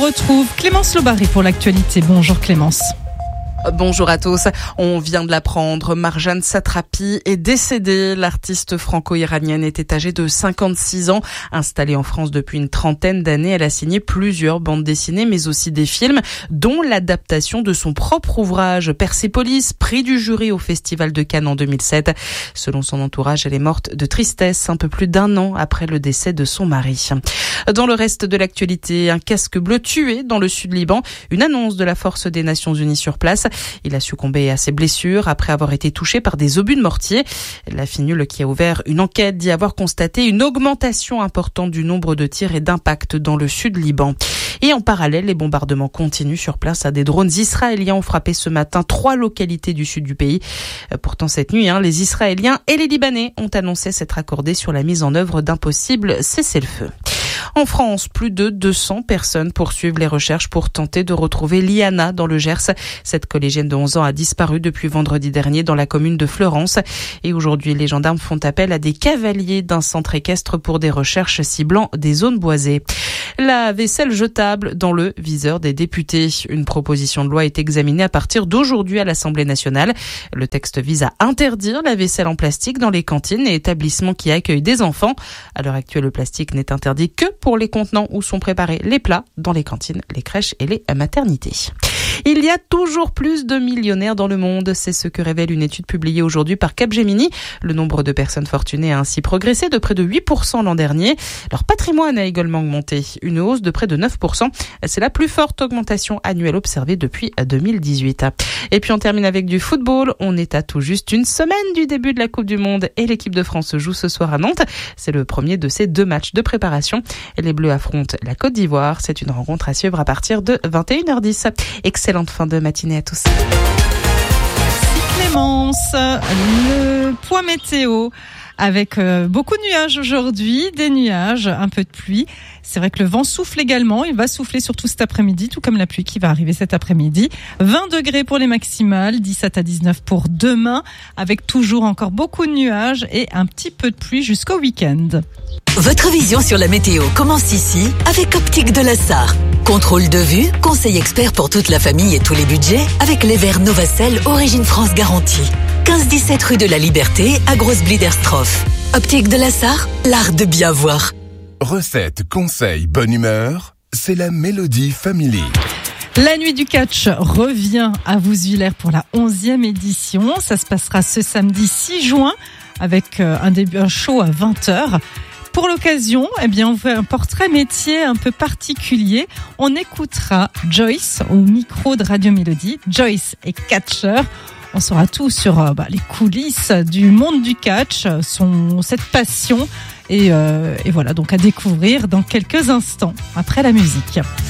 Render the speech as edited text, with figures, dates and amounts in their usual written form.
retrouve Clémence Lobary pour l'actualité. Bonjour Clémence. Bonjour à tous. On vient de l'apprendre, Marjane Satrapi est décédée. L'artiste franco-iranienne était âgée de 56 ans. Installée en France depuis une trentaine d'années, elle a signé plusieurs bandes dessinées, mais aussi des films, dont l'adaptation de son propre ouvrage Persépolis, prix du jury au Festival de Cannes en 2007. Selon son entourage, elle est morte de tristesse un peu plus d'un an après le décès de son mari. Dans le reste de l'actualité, un casque bleu tué dans le sud Liban. Une annonce de la Force des Nations Unies sur place. Il a succombé à ses blessures après avoir été touché par des obus de mortier. La FINUL, qui a ouvert une enquête, dit avoir constaté une augmentation importante du nombre de tirs et d'impacts dans le sud Liban. Et en parallèle, les bombardements continuent sur place. Des drones israéliens ont frappé ce matin 3 localités du sud du pays. Pourtant, cette nuit, les Israéliens et les Libanais ont annoncé s'être accordés sur la mise en œuvre d'un possible cessez-le-feu. En France, plus de 200 personnes poursuivent les recherches pour tenter de retrouver Liana dans le Gers. Cette collégienne de 11 ans a disparu depuis vendredi dernier dans la commune de Fleurance. Et aujourd'hui, les gendarmes font appel à des cavaliers d'un centre équestre pour des recherches ciblant des zones boisées. La vaisselle jetable dans le viseur des députés. Une proposition de loi est examinée à partir d'aujourd'hui à l'Assemblée nationale. Le texte vise à interdire la vaisselle en plastique dans les cantines et établissements qui accueillent des enfants. À l'heure actuelle, le plastique n'est interdit que pour les contenants où sont préparés les plats dans les cantines, les crèches et les maternités. Il y a toujours plus de millionnaires dans le monde. C'est ce que révèle une étude publiée aujourd'hui par Capgemini. Le nombre de personnes fortunées a ainsi progressé de près de 8% l'an dernier. Leur patrimoine a également augmenté, une hausse de près de 9%. C'est la plus forte augmentation annuelle observée depuis 2018. Et puis on termine avec du football. On est à tout juste une semaine du début de la Coupe du Monde et l'équipe de France joue ce soir à Nantes. C'est le premier de ces 2 matchs de préparation. Les Bleus affrontent la Côte d'Ivoire. C'est une rencontre à suivre à partir de 21h10. Excellente fin de matinée à tous. Merci Clémence. Le point météo avec beaucoup de nuages aujourd'hui, des nuages, un peu de pluie. C'est vrai que le vent souffle également. Il va souffler surtout cet après-midi, tout comme la pluie qui va arriver cet après-midi. 20 degrés pour les maximales, 17 à 19 pour demain, avec toujours encore beaucoup de nuages et un petit peu de pluie jusqu'au week-end. Votre vision sur la météo commence ici avec Optique de la Sarre. Contrôle de vue, conseil expert pour toute la famille et tous les budgets avec les verres Novacell Origine France garantie. 15-17 rue de la Liberté à Grosse-Bliderstroff. Optique de la Sarre, l'art de bien voir. Recettes, conseils, bonne humeur, c'est la Mélodie Family. La nuit du catch revient à Vouzvillers pour la 11e édition. Ça se passera ce samedi 6 juin avec un show à 20h. Pour l'occasion, on fait un portrait métier un peu particulier. On écoutera Joyce au micro de Radio Mélodie. Joyce est catcheur. On saura tout sur les coulisses du monde du catch, cette passion. Et voilà, donc à découvrir dans quelques instants après la musique.